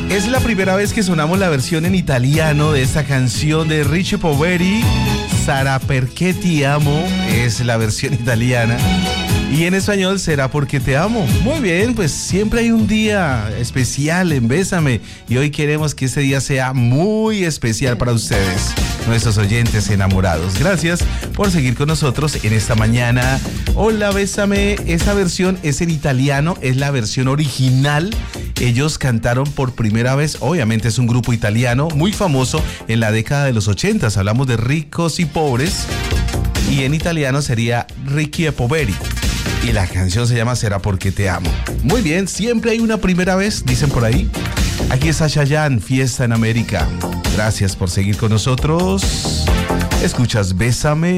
Es la primera vez que sonamos la versión en italiano de esta canción de Richie Poveri. Sarà perché ti amo es la versión italiana. Y en español será porque te amo. Muy bien, pues siempre hay un día especial en Bésame. Y hoy queremos que este día sea muy especial para ustedes, nuestros oyentes enamorados. Gracias por seguir con nosotros en esta mañana. Hola, Bésame. Esa versión es en italiano, es la versión original. Ellos cantaron por primera vez, obviamente es un grupo italiano muy famoso en la década de los 80. Hablamos de Ricos y Pobres. Y en italiano sería Ricky e Poveri. Y la canción se llama Será porque te amo. Muy bien, siempre hay una primera vez, dicen por ahí. Aquí está Chayanne, Fiesta en América. Gracias por seguir con nosotros. Escuchas Bésame.